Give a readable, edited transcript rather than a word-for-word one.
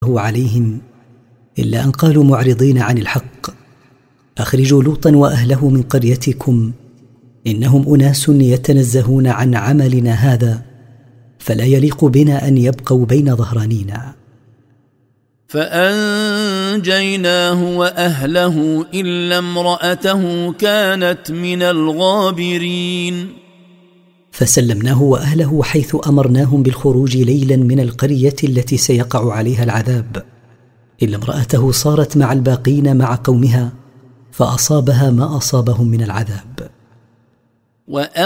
عليهم إلا أن قالوا معرضين عن الحق: أخرجوا لوطا وأهله من قريتكم إنهم أناس يتنزهون عن عملنا هذا، فلا يليق بنا أن يبقوا بين ظهرانينا. فأنجيناه وأهله إلا امرأته كانت من الغابرين. فسلمناه وأهله حيث أمرناهم بالخروج ليلا من القرية التي سيقع عليها العذاب، إلا امرأته صارت مع الباقين مع قومها فأصابها ما أصابهم من العذاب.